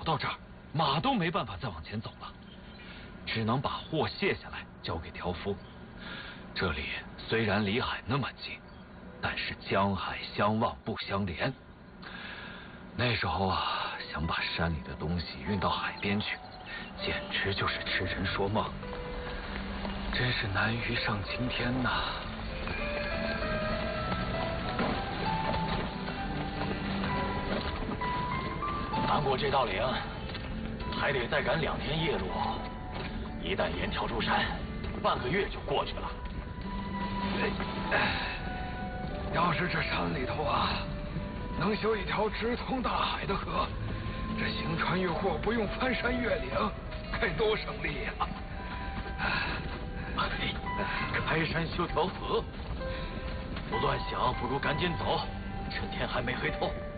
到这儿，马都没办法再往前走了，只能把货卸下来交给挑夫。这里虽然离海那么近，但是江海相望不相连。那时候啊，想把山里的东西运到海边去，简直就是痴人说梦，真是难于上青天呐！ 翻过这道岭，还得再赶2天夜路。一旦沿条出山，半个月就过去了。 要是这山里头啊，能修一条直通大海的河，这行船运货不用翻山越岭，该多省力呀！ 开山修条河，不乱想，不如赶紧走，趁天还没黑透。